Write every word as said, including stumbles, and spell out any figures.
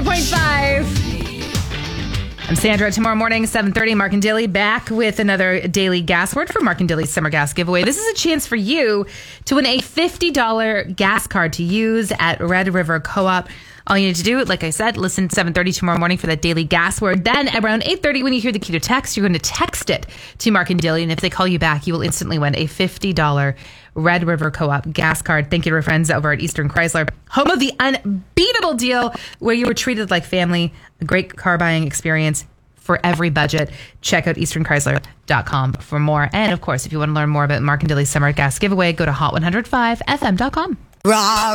hundred point five. I'm Sandra. Tomorrow morning, seven thirty, Mark and Daily back with another daily gas word for Mark and Daily Summer Gas Giveaway. This is a chance for you to win a fifty dollars gas card to use at Red River Co-op. All you need to do, like I said, listen seven thirty tomorrow morning for that daily gas word. Then around eight thirty, when you hear the cue to text, you're going to text it to Mark and Daily. And if they call you back, you will instantly win a fifty dollars Red River Co-op gas card. Thank you to our friends over at Eastern Chrysler, home of the unbeatable deal where you were treated like family. A great car buying experience for every budget. Check out eastern chrysler dot com for more. And of course, if you want to learn more about Mark and Daly's Summer Gas Giveaway, go to hot one oh five f m dot com.